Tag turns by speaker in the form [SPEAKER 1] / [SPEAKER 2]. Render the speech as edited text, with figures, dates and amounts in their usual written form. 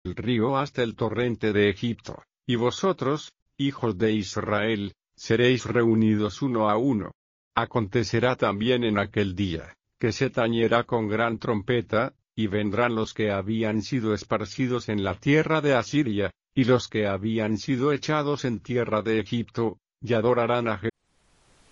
[SPEAKER 1] el río hasta el torrente de Egipto, y vosotros, hijos de Israel, seréis reunidos uno a uno. Acontecerá también en aquel día, que se tañerá con gran trompeta, y vendrán los que habían sido esparcidos en la tierra de Asiria, y los que habían sido echados en tierra de Egipto, y adorarán a